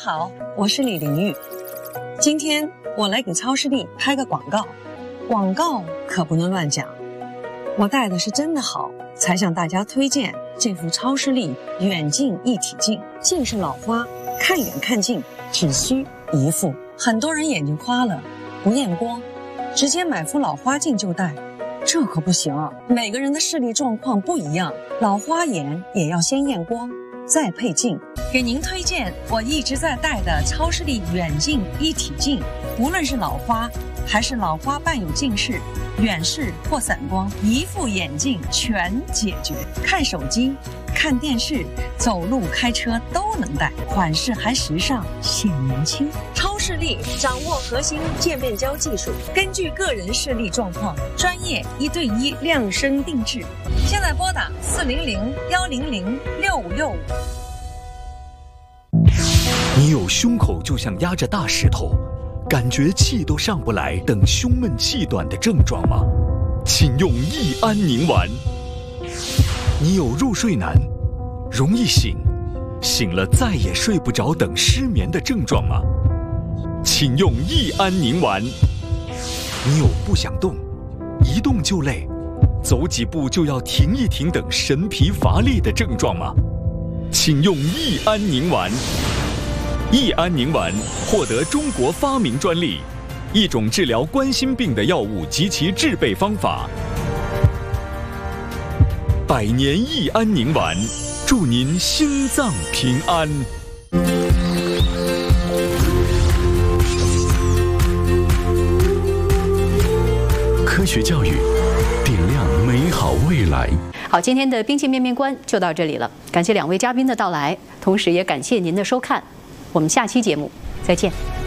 好，我是李玲玉。今天我来给超视力拍个广告，广告可不能乱讲。我戴的是真的好，才向大家推荐这副超视力远近一体镜。近视老花，看远看近只需一副。很多人眼睛花了，不验光，直接买副老花镜就戴，这可不行啊！每个人的视力状况不一样，老花眼也要先验光，再配镜。给您推荐我一直在戴的超视力远近一体镜，无论是老花还是老花伴有近视、远视或散光，一副眼镜全解决。看手机、看电视、走路、开车都能戴，款式还时尚显年轻。超视力掌握核心渐变焦技术，根据个人视力状况，专业1对1量身定制。现在拨打400-100-6565。 你有胸口就像压着大石头，感觉气都上不来，等胸闷气短的症状吗？请用益安宁丸。你有入睡难、容易醒、醒了再也睡不着等失眠的症状吗？请用益安宁丸。你有不想动、一动就累、走几步就要停一停等神疲乏力的症状吗？请用益安宁丸。益安宁丸获得中国发明专利，一种治疗冠心病的药物及其制备方法。100年益安宁丸，祝您心脏平安。科学教育，点亮美好未来。 好，今天的兵器面面观就到这里了，感谢2位嘉宾的到来，同时也感谢您的收看，我们下期节目再见。